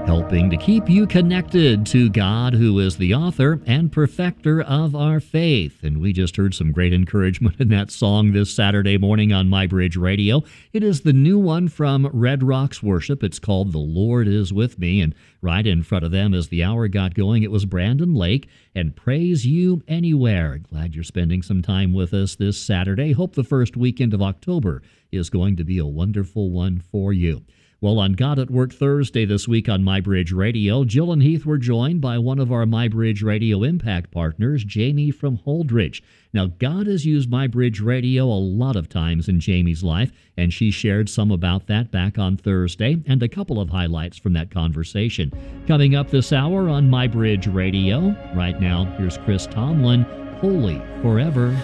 helping to keep you connected to God, who is the author and perfecter of our faith. And we just heard some great encouragement in that song this Saturday morning on MyBridge Radio. It is the new one from Red Rocks Worship. It's called The Lord Is With Me. And right in front of them, as the hour got going, it was Brandon Lake and Praise You Anywhere. Glad you're spending some time with us this Saturday. Hope the first weekend of October is going to be a wonderful one for you. Well, on God at Work Thursday this week on MyBridge Radio, Jill and Heath were joined by one of our MyBridge Radio Impact partners, Jamie from Holdridge. Now, God has used MyBridge Radio a lot of times in Jamie's life, and she shared some about that back on Thursday and a couple of highlights from that conversation. Coming up this hour on MyBridge Radio, right now, here's Chris Tomlin, Holy Forever.